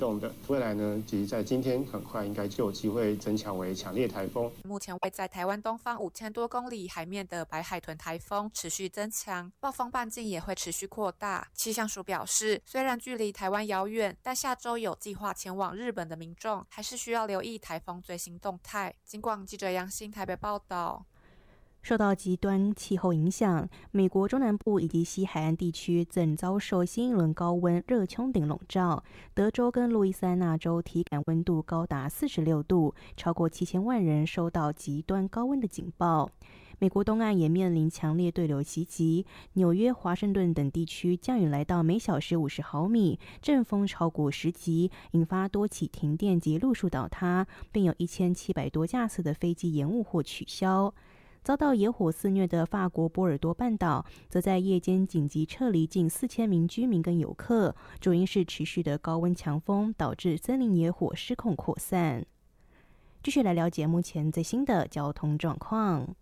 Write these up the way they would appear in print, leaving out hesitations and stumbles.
动的。未来呢，其实在今天很快应该就有机会增强为强烈台风。 目前位在台湾东方5000多公里海面的白海豚台风持续增强，暴风半径也会持续扩大。气象署表示，虽然距离台湾遥远，但下周有计划前往日本的民众还是需要留意台风最新动态。警广记者杨欣台北报道。 受到极端气候影响，美国中南部以及西海岸地区正遭受新一轮高温热穹顶笼罩。德州跟路易斯安那州体感温度高达46度，超过7000万人收到极端高温的警报。美国东岸也面临强烈对流袭击，纽约、华盛顿等地区降雨来到每小时50毫米，阵风超过10级，引发多起停电及路树倒塌，并有1700多架次的飞机延误或取消。遭到野火肆虐的法国波尔多半岛，则在夜间紧急撤离近4000名居民跟游客，主因是持续的高温强风导致森林野火失控扩散。继续来了解目前最新的交通状况。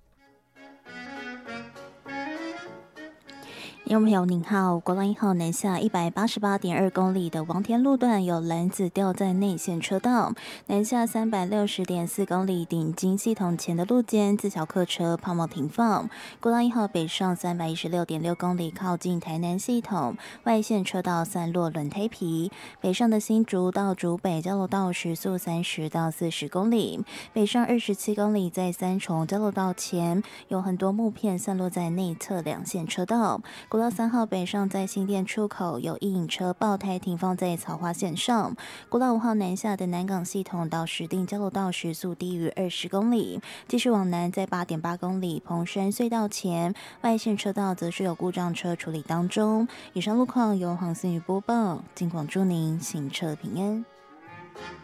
听众朋友您好，国道1号南下188.2公里的王田路段有篮子掉在内线车道，南下360.4公里顶金系统前的路肩自小客车抛锚停放。国道1号北上316.6公里靠近台南系统外线车道散落轮胎皮，北上的新竹到竹北交流道时速30到40公里，北上27公里在三重交流道前有很多木片散落在内侧两线车道。国道3号北上在新店出口有一引车爆胎停放在草花线上。国道5号南下的南港系统到石碇交流道时速低于20公里，继续往南在8.8公里蓬山隧道前外线车道则是有故障车处理当中。以上路况由黄思雨播报，尽管祝您行车平安。